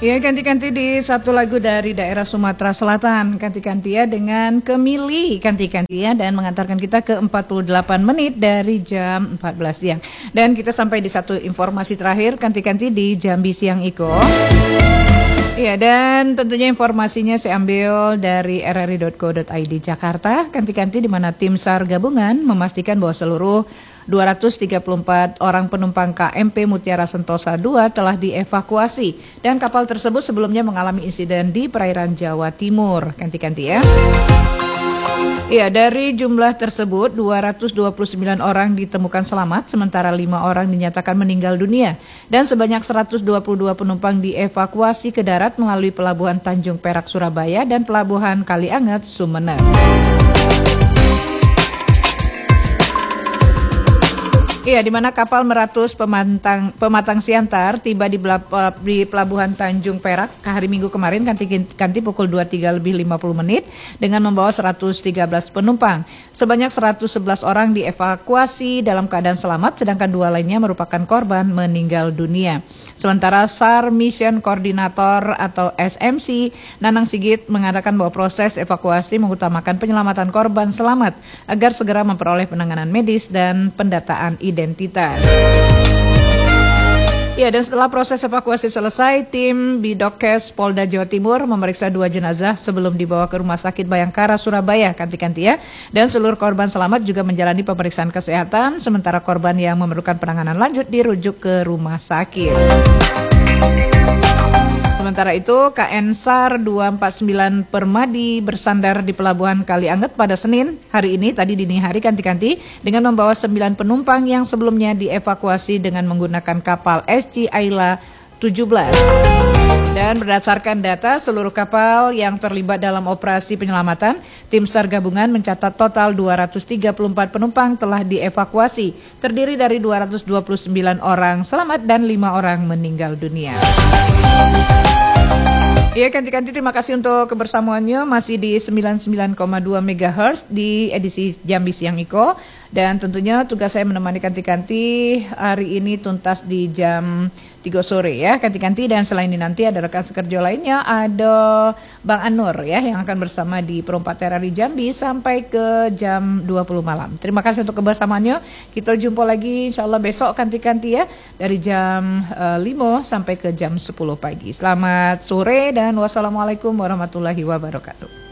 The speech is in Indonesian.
Ya, ganti-ganti di satu lagu dari daerah Sumatera Selatan. Ganti-ganti ya dengan Kemili. Ganti-ganti ya dan mengantarkan kita ke 48 menit dari jam 14 siang. Dan kita sampai di satu informasi terakhir. Ganti-ganti di Jambi Siang Iko. Iya, dan tentunya informasinya saya ambil dari rri.co.id Jakarta. Ganti-ganti di mana tim SAR gabungan memastikan bahwa seluruh 234 orang penumpang KMP Mutiara Sentosa II telah dievakuasi dan kapal tersebut sebelumnya mengalami insiden di perairan Jawa Timur. Ganti-ganti ya. Iya, dari jumlah tersebut 229 orang ditemukan selamat, sementara 5 orang dinyatakan meninggal dunia dan sebanyak 122 penumpang dievakuasi ke darat melalui pelabuhan Tanjung Perak Surabaya dan pelabuhan Kalianget Sumeneb. Iya, di mana kapal Meratus Pematang Siantar tiba di pelabuhan Tanjung Perak hari Minggu kemarin ganti pukul 23 lebih 50 menit dengan membawa 113 penumpang. Sebanyak 111 orang dievakuasi dalam keadaan selamat, sedangkan 2 lainnya merupakan korban meninggal dunia. Sementara SAR Mission Coordinator atau SMC Nanang Sigit mengatakan bahwa proses evakuasi mengutamakan penyelamatan korban selamat agar segera memperoleh penanganan medis dan pendataan identitas. Ya, dan setelah proses evakuasi selesai, tim Bidokes Polda Jawa Timur memeriksa 2 jenazah sebelum dibawa ke Rumah Sakit Bayangkara Surabaya, ganti-ganti ya. Dan seluruh korban selamat juga menjalani pemeriksaan kesehatan, sementara korban yang memerlukan penanganan lanjut dirujuk ke rumah sakit. Sementara itu, KN SAR 249 Permadi bersandar di Pelabuhan Kalianget pada Senin hari ini, tadi dini hari ganti-ganti, dengan membawa 9 penumpang yang sebelumnya dievakuasi dengan menggunakan kapal SC Ayla 17. Dan berdasarkan data seluruh kapal yang terlibat dalam operasi penyelamatan, tim SAR gabungan mencatat total 234 penumpang telah dievakuasi, terdiri dari 229 orang selamat dan 5 orang meninggal dunia. Ya, ganti-ganti terima kasih untuk kebersamaannya masih di 99,2 MHz di edisi Jambi Siang Iko. Dan tentunya tugas saya menemani ganti-ganti hari ini tuntas di jam 3 sore ya, ganti-ganti. Dan selain ini nanti ada rekan sekerja lainnya, ada Bang Anur ya yang akan bersama di Perompak Terari Jambi sampai ke jam 20 malam. Terima kasih untuk kebersamaannya. Kita jumpa lagi insyaallah besok ganti-ganti ya dari jam 5 sampai ke jam 10 pagi. Selamat sore dan wassalamualaikum warahmatullahi wabarakatuh.